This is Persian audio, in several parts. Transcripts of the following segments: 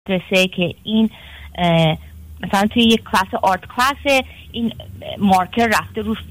مدرسه که این مثلا توی یک کلاس آرت کلاس این مارکر رفته رو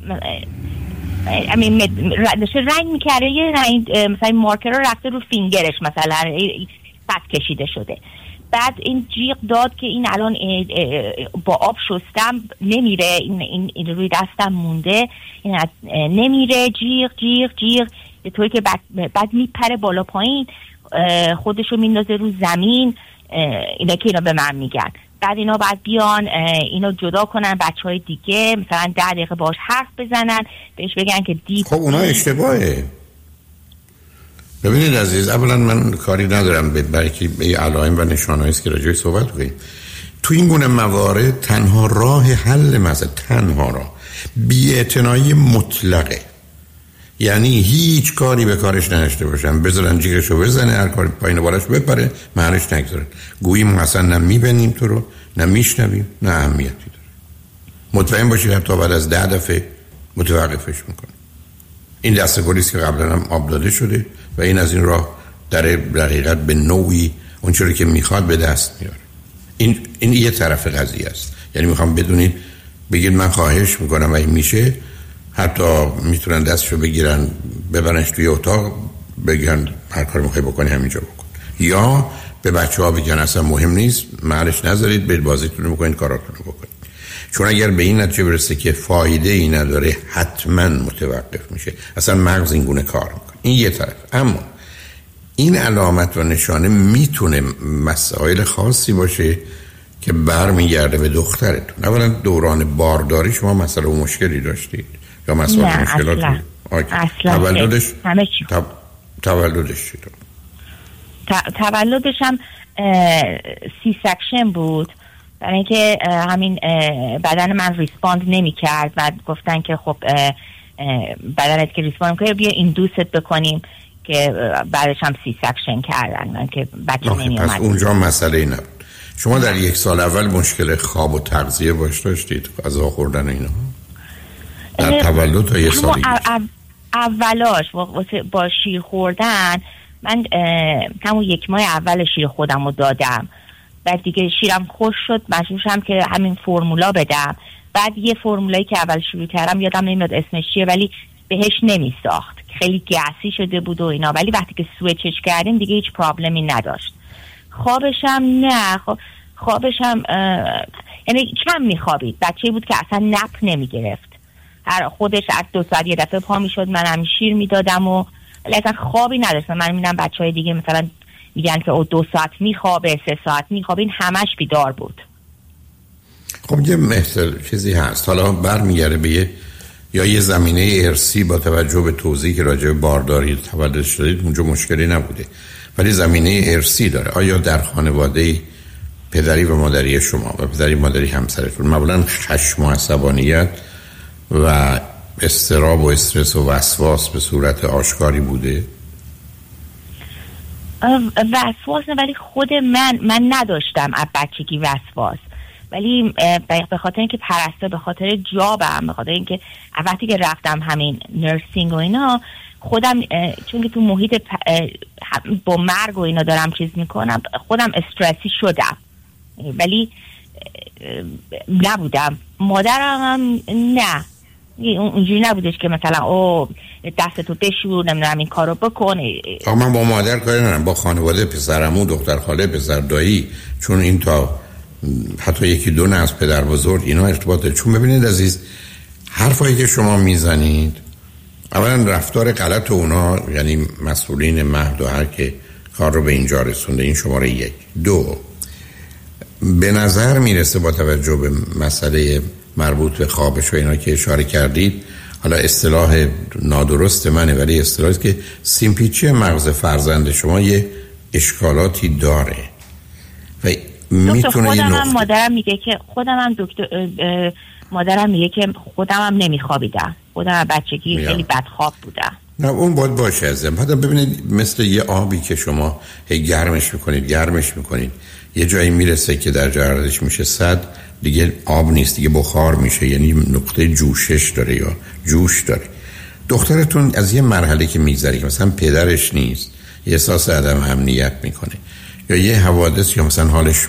داشته رنگ میکرده، یه رنگ مثلا مارکر رو رفته رو فینگرش مثلا خط کشیده شده. بعد این جیغ داد که این الان با آب شستم نمیره، این روی دستم مونده، این نمیره، جیغ جیغ جیغ، به طوری که بعد میپره بالا پایین، خودشو میندازه رو زمین. اینا که اینا به من میگن. بعد اینا باید بیان اینو جدا کنن بچهای دیگه، مثلا 10 دقیقه باش حرف بزنن، بهش بگن که خب اونا اشتباهه. ببینید عزیز، اولا من کاری ندارم برای که به علائم و نشانه‌ای است که راجعش صحبت کنیم. تو این گونه موارد تنها راه حل مسئله، تنها راه بی‌اعتنایی مطلقه. یعنی هیچ کاری به کارش نداشته باشن، بذارن جیغشو بزنه، هر کاری پایین بالش بپره، معنیش نگذارن، گویی ما اصلا نه میبینیم تو رو، نه میشنویم، نه اهمیتی داره. مطمئن باشید حتی بعد از 10 دفعه متوقفش میکنه. این دسته‌گلی است که قبلا هم آب داده شده و این از این راه در حقیقت به نوعی اون چیزی که میخواد به دست میاره. این یه طرف قضیه است. یعنی میخوام بدونید، بگید من خواهش میکنم و این میشه، حتی میتونن دستشو بگیرن ببرنش توی اتاق بگن هر کار میخوای بکنی همینجا بکن، یا به بچه‌ها بگن اصلا مهم نیست، معلش نذارید، برید بازیتون رو بکنید، کاراتون رو بکنید. چون اگر به این نتیجه برسه که فایده ای نداره حتما متوقف میشه. اصلا مغز این گونه کار میکنه. این یه طرف. اما این علامت و نشانه میتونه مسائل خاصی باشه که برمیگرده به دخترتون. اولا دوران بارداری شما مسئله و مشکلی داشتید یا مسئله مشکلاتی؟ اصلا تولدش چطور؟ تولدش هم سی سکشن بود، برای اینکه همین بدن من ریسپاند نمی کرد و گفتن که خب بدنت که ریسپاند کنه بیا ایندوست بکنیم، که بعدش هم سی سکشن کردن که بچه نمی اومد. پس اونجا مسئله ای نبود. شما در 1 سال اول مشکل خواب و تغذیه داشتید؟ غذا خوردن اینا در تولد تا 1 سال اولاش با شیر خوردن، من همون 1 ماه اول شیر خودم رو دادم، بعد دیگه شیرم خوش شد، مجبور شدم که همین فرمولا بدم. بعد یه فرمولایی که اول شروع کردم یادم نمیاد اسمش چیه، ولی بهش نمیساخت، خیلی گسی شده بود و اینا، ولی وقتی که سویچش کردیم دیگه هیچ پرابلمی نداشت. خوابشم نه، خوابشم یعنی کم میخوابید، بچه‌ای بود که اصلا نپ نمیگرفت، هر خودش از 2 ساعت یه دفعه پا میشد، من هم شیر میدادم و ولی اصلا خوابی نداشت. من میبینم بچهای دیگه مثلا میگن که او 2 ساعت میخوابه، 3 ساعت میخوابه، این همش بیدار بود. خب یه چیزی هست، حالا برمیگرده به یه زمینه ارثی با توجه به توضیحی که راجع به بارداری تولد شدید اونجا مشکلی نبوده، ولی زمینه ارثی داره. آیا در خانواده پدری و مادری شما و پدری مادری همسرتون معمولا خشم و عصبانیت و اضطراب و استرس و وسواس به صورت آشکاری بوده؟ وسواس نه، ولی خود من نداشتم از بچگی وسواس، ولی به خاطر اینکه پرسته، به خاطر جابم، به خاطر اینکه وقتی که رفتم همین نرسینگ و اینا، خودم چون که تو محیط با مرگ و اینا دارم چیز میکنم، خودم استرسی شدم، ولی نبودم. مادرم هم نه، اونجوری نبودش که مثلا او دستتو بشور، نمیدونم این کارو بکن. من با مادر کاری ندارم، با خانواده، پسرعمو، دختر خاله، پسر دایی، چون این تا حتی 1-2 از پدر بزرگ اینا ارتباطه. چون ببینید عزیز، حرفایی که شما میزنید اولا رفتار غلط اونا، یعنی مسئولین مهد و هر که کار رو به اینجا رسونده، این شماره 1. 2 به نظر میرسه با توجه به مسئله مربوط به خوابش و اینا که اشاره کردید، حالا اصطلاح نادرست منه ولی اصطلاحی که سیمپیچی مغز فرزند شما یه اشکالاتی داره و میتونه مادرم میگه که مادرم میگه که خودم هم نمیخوابیدم، خودم بچگی خیلی بدخواب بودم. نه اون باید باشه ازم. حتی ببینید مثل یه آبی که شما گرمش میکنید یه جایی میرسه که در جرارتش میشه 100، دیگه آب نیست، دیگه بخار میشه، یعنی نقطه جوشش داره یا جوش داره. دخترتون از یه مرحله که میگذره که مثلا پدرش نیست، احساس عدم امنیت میکنه، یا یه حوادث یا مثلا حالش